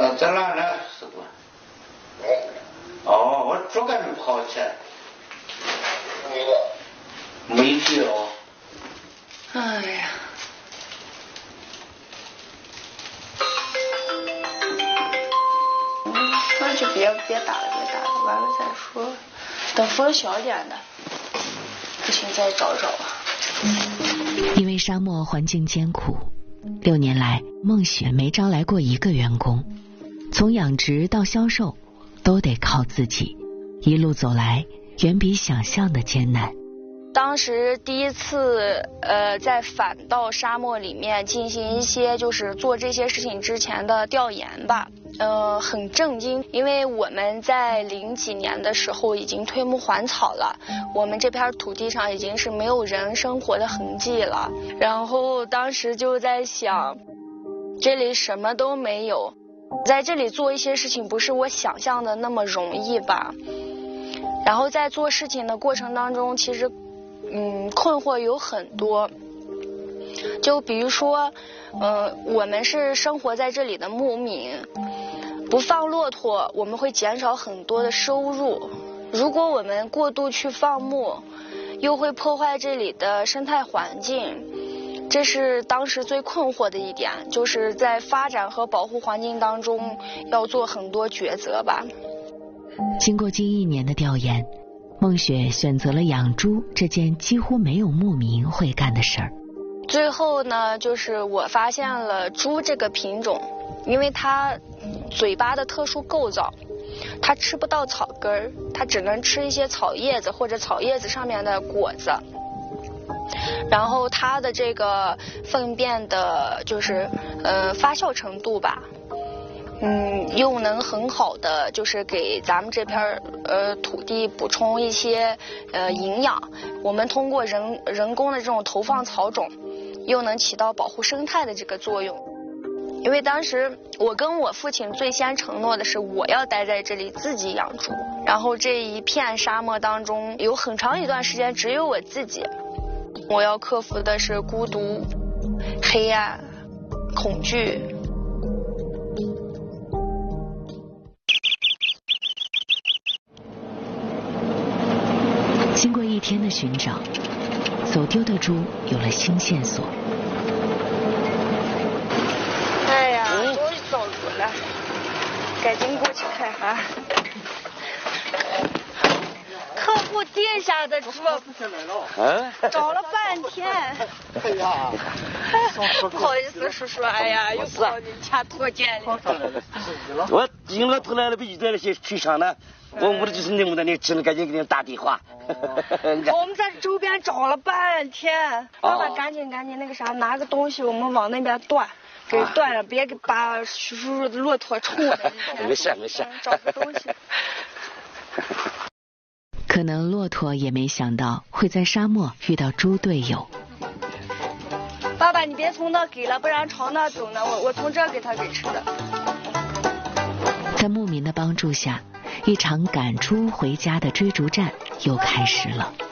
在哪呢，师傅？哦，我昨晚就跑起来。没去哦。 哎呀。那就别打了，完了再说。等风小点的，不行再找找啊。 因为沙漠环境艰苦，6年来孟雪没招来过一个员工，从养殖到销售都得靠自己，一路走来远比想象的艰难。 当时第一次在返到沙漠里面进行一些就是做这些事情之前的调研吧，很震惊，因为我们在00几年的时候已经推木还草了，我们这片土地上已经是没有人生活的痕迹了。然后当时就在想，这里什么都没有，在这里做一些事情不是我想象的那么容易吧。然后在做事情的过程当中，其实困惑有很多，就比如说我们是生活在这里的牧民，不放骆驼我们会减少很多的收入，如果我们过度去放牧又会破坏这里的生态环境，这是当时最困惑的一点，就是在发展和保护环境当中要做很多抉择吧。 经过近1年的调研，孟雪选择了养猪这件几乎没有牧民会干的事儿。 最后呢，就是我发现了猪这个品种，因为它嘴巴的特殊构造，它吃不到草根儿，它只能吃一些草叶子或者草叶子上面的果子。然后它的这个粪便的就是发酵程度吧，又能很好的就是给咱们这片土地补充一些营养。我们通过人工的这种投放草种，又能起到保护生态的这个作用。因为当时我跟我父亲最先承诺的是，我要待在这里自己养猪，然后这一片沙漠当中有很长一段时间只有我自己，我要克服的是孤独、黑暗、恐惧。 经过1天的寻找，走丢的猪有了新线索。 哎呀，终于找着了，赶紧过去看哈。客户地下的猪，找了半天。 哎呀， 不好意思，叔叔，哎呀，又跑人家拖见了。 我因为头来了，被遇到那些水上呢。我屋里就是那么的，你只能赶紧给你打电话。 我们在周边找了半天，爸爸赶紧那个啥，拿个东西我们往那边断，给断了，别给把叔叔的骆驼冲了。 没事。 找个东西。 可能骆驼也没想到会在沙漠遇到猪队友。 爸爸，你别从那给了，不然朝那走呢。我从这给他给吃的。 在牧民的帮助下，一场赶猪回家的追逐战又开始了。